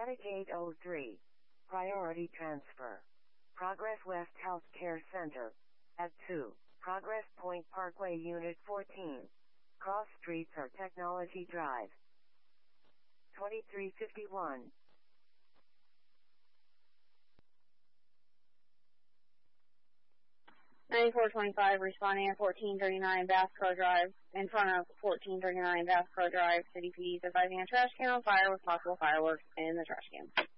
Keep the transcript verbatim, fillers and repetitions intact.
Attic eight oh three. Priority transfer. Progress West Healthcare Center. At two. Progress Point Parkway Unit fourteen. Cross Streets or Technology Drive. twenty-three fifty-one. ninety-four twenty-five, responding at fourteen thirty-nine Bass Pro Drive, in front of fourteen thirty-nine Bass Pro Drive. City P D is advising a trash can on fire with possible fireworks in the trash can.